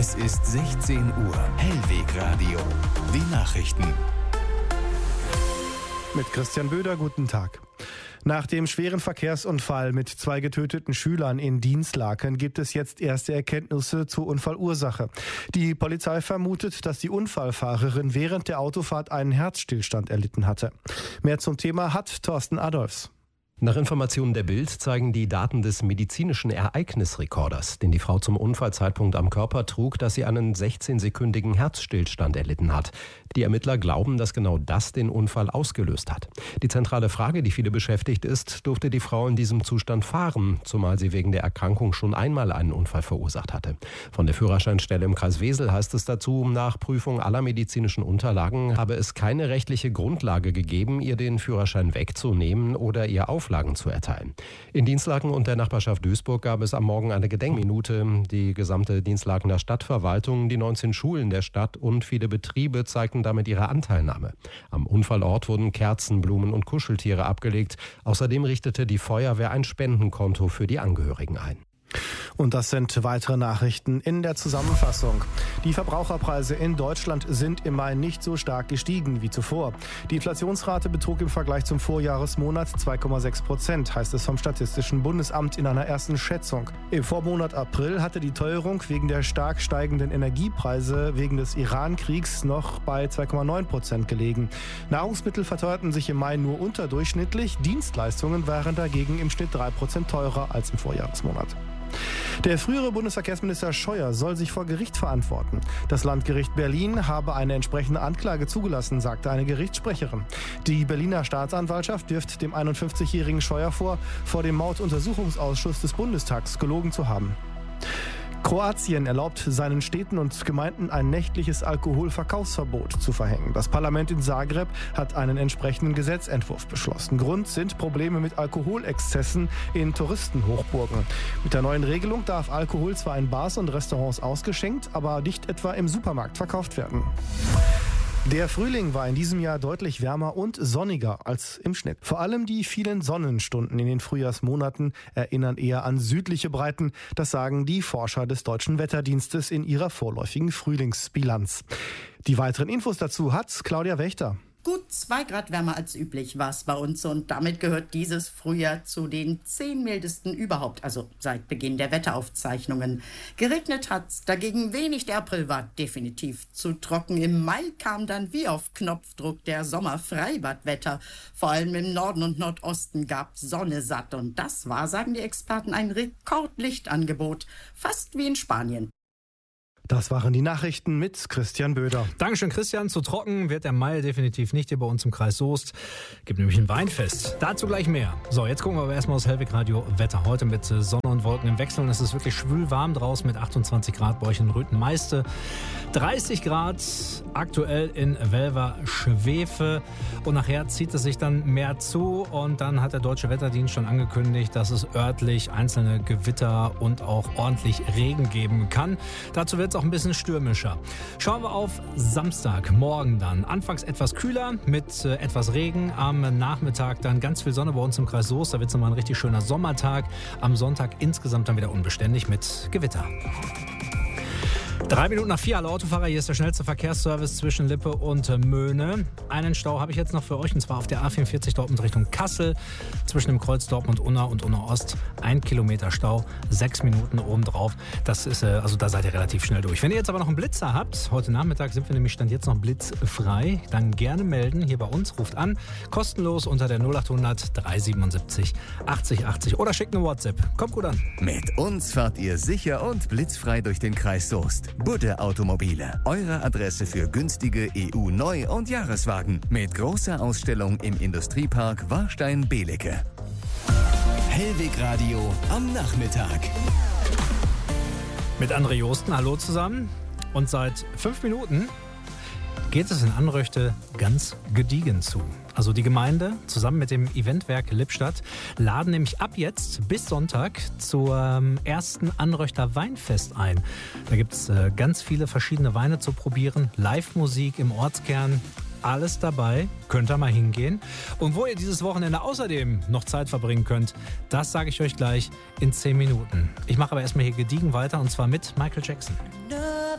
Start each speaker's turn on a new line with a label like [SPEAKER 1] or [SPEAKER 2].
[SPEAKER 1] Es ist 16 Uhr. Hellwegradio. Die Nachrichten.
[SPEAKER 2] Mit Christian Böder, guten Tag. Nach dem schweren Verkehrsunfall mit 2 getöteten Schülern in Dinslaken gibt es jetzt erste Erkenntnisse zur Unfallursache. Die Polizei vermutet, dass die Unfallfahrerin während der Autofahrt einen Herzstillstand erlitten hatte. Mehr zum Thema hat Thorsten Adolfs.
[SPEAKER 3] Nach Informationen der Bild zeigen die Daten des medizinischen Ereignisrekorders, den die Frau zum Unfallzeitpunkt am Körper trug, dass sie einen 16-sekündigen Herzstillstand erlitten hat. Die Ermittler glauben, dass genau das den Unfall ausgelöst hat. Die zentrale Frage, die viele beschäftigt, ist, durfte die Frau in diesem Zustand fahren, zumal sie wegen der Erkrankung schon einmal einen Unfall verursacht hatte. Von der Führerscheinstelle im Kreis Wesel heißt es dazu, nach Prüfung aller medizinischen Unterlagen habe es keine rechtliche Grundlage gegeben, ihr den Führerschein wegzunehmen oder ihr Auflagen zu erteilen. In Dinslaken und der Nachbarschaft Duisburg gab es am Morgen eine Gedenkminute. Die gesamte Dinslakener Stadtverwaltung, die 19 Schulen der Stadt und viele Betriebe zeigten damit ihre Anteilnahme. Am Unfallort wurden Kerzen, Blumen und Kuscheltiere abgelegt. Außerdem richtete die Feuerwehr ein Spendenkonto für die Angehörigen ein.
[SPEAKER 2] Und das sind weitere Nachrichten in der Zusammenfassung. Die Verbraucherpreise in Deutschland sind im Mai nicht so stark gestiegen wie zuvor. Die Inflationsrate betrug im Vergleich zum Vorjahresmonat 2,6%, heißt es vom Statistischen Bundesamt in einer ersten Schätzung. Im Vormonat April hatte die Teuerung wegen der stark steigenden Energiepreise wegen des Iran-Kriegs noch bei 2,9% gelegen. Nahrungsmittel verteuerten sich im Mai nur unterdurchschnittlich, Dienstleistungen waren dagegen im Schnitt 3% teurer als im Vorjahresmonat. Der frühere Bundesverkehrsminister Scheuer soll sich vor Gericht verantworten. Das Landgericht Berlin habe eine entsprechende Anklage zugelassen, sagte eine Gerichtssprecherin. Die Berliner Staatsanwaltschaft wirft dem 51-jährigen Scheuer vor dem Morduntersuchungsausschuss des Bundestags gelogen zu haben. Kroatien erlaubt seinen Städten und Gemeinden ein nächtliches Alkoholverkaufsverbot zu verhängen. Das Parlament in Zagreb hat einen entsprechenden Gesetzentwurf beschlossen. Grund sind Probleme mit Alkoholexzessen in Touristenhochburgen. Mit der neuen Regelung darf Alkohol zwar in Bars und Restaurants ausgeschenkt, aber nicht etwa im Supermarkt verkauft werden. Der Frühling war in diesem Jahr deutlich wärmer und sonniger als im Schnitt. Vor allem die vielen Sonnenstunden in den Frühjahrsmonaten erinnern eher an südliche Breiten. Das sagen die Forscher des Deutschen Wetterdienstes in ihrer vorläufigen Frühlingsbilanz. Die weiteren Infos dazu hat Claudia Wächter.
[SPEAKER 4] Gut 2 Grad wärmer als üblich war es bei uns und damit gehört dieses Frühjahr zu den 10 mildesten überhaupt, also seit Beginn der Wetteraufzeichnungen. Geregnet hat's dagegen wenig, der April war definitiv zu trocken. Im Mai kam dann wie auf Knopfdruck der Sommerfreibadwetter. Vor allem im Norden und Nordosten gab's Sonne satt und das war, sagen die Experten, ein Rekordlichtangebot, fast wie in Spanien.
[SPEAKER 2] Das waren die Nachrichten mit Christian Böder.
[SPEAKER 5] Dankeschön, Christian. Zu trocken wird der Mai definitiv nicht hier bei uns im Kreis Soest. Gibt nämlich ein Weinfest. Dazu gleich mehr. So, jetzt gucken wir aber erstmal aufs Hellwegradio Wetter. Heute mit Sonne und Wolken im Wechsel. Und es ist wirklich schwül warm draußen mit 28 Grad bei euch in Rüthen-Meiste. 30 Grad aktuell in Welver-Schwefe. Und nachher zieht es sich dann mehr zu. Und dann hat der Deutsche Wetterdienst schon angekündigt, dass es örtlich einzelne Gewitter und auch ordentlich Regen geben kann. Dazu wird es auch ein bisschen stürmischer. Schauen wir auf Samstag, morgen dann. Anfangs etwas kühler mit etwas Regen. Am Nachmittag dann ganz viel Sonne bei uns im Kreis Soest. Da wird es nochmal ein richtig schöner Sommertag. Am Sonntag insgesamt dann wieder unbeständig mit Gewitter. 3 Minuten nach 4, alle Autofahrer, hier ist der schnellste Verkehrsservice zwischen Lippe und Möhne. Einen Stau habe ich jetzt noch für euch, und zwar auf der A44 Dortmund Richtung Kassel. Zwischen dem Kreuz Dortmund-Unna und Unna-Ost 1 Kilometer Stau, 6 Minuten obendrauf. Das ist, also da seid ihr relativ schnell durch. Wenn ihr jetzt aber noch einen Blitzer habt, heute Nachmittag sind wir nämlich Stand jetzt noch blitzfrei, dann gerne melden hier bei uns, ruft an, kostenlos unter der 0800 377 80 80 oder schickt eine WhatsApp. Kommt gut an.
[SPEAKER 1] Mit uns fahrt ihr sicher und blitzfrei durch den Kreis Soest. Budde Automobile, eure Adresse für günstige EU-Neu- und Jahreswagen mit großer Ausstellung im Industriepark Warstein-Belecke. Hellwegradio am Nachmittag.
[SPEAKER 5] Mit André Josten, hallo zusammen. Und seit 5 Minuten geht es in Anröchte ganz gediegen zu. Also die Gemeinde zusammen mit dem Eventwerk Lippstadt laden nämlich ab jetzt bis Sonntag zum ersten Anröchter Weinfest ein. Da gibt es ganz viele verschiedene Weine zu probieren, Live-Musik im Ortskern. alles dabei. Könnt ihr mal hingehen. Und wo ihr dieses Wochenende außerdem noch Zeit verbringen könnt, das sage ich euch gleich in 10 Minuten. Ich mache aber erstmal hier gediegen weiter und zwar mit Michael Jackson.
[SPEAKER 6] Nervous